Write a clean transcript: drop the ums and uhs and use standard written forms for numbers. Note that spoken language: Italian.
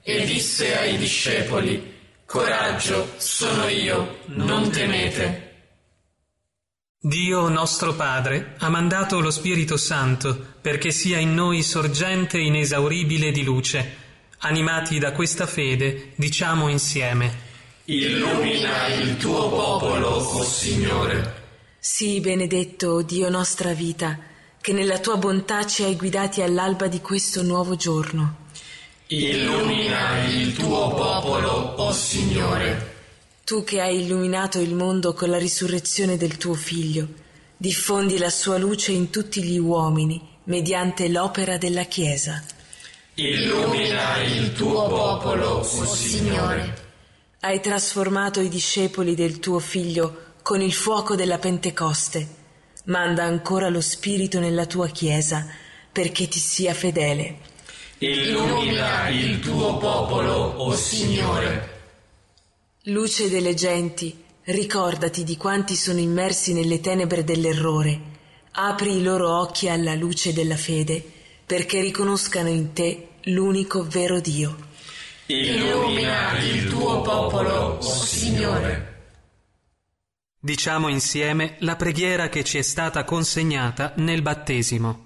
e disse ai discepoli: «Coraggio, sono io, non temete». Dio nostro Padre ha mandato lo Spirito Santo perché sia in noi sorgente inesauribile di luce. Animati da questa fede, diciamo insieme: Illumina il tuo popolo, o Signore. Sii benedetto, Dio nostra vita, che nella tua bontà ci hai guidati all'alba di questo nuovo giorno. Illumina il tuo popolo, o Signore. Tu che hai illuminato il mondo con la risurrezione del tuo Figlio, diffondi la sua luce in tutti gli uomini mediante l'opera della Chiesa. Illumina il tuo popolo, o Signore. Hai trasformato i discepoli del tuo Figlio con il fuoco della Pentecoste. Manda ancora lo Spirito nella tua Chiesa perché ti sia fedele. Illumina il tuo popolo, o Signore. Luce delle genti, ricordati di quanti sono immersi nelle tenebre dell'errore. Apri i loro occhi alla luce della fede, perché riconoscano in te l'unico vero Dio. Illumina il tuo popolo, o Signore. Diciamo insieme la preghiera che ci è stata consegnata nel battesimo.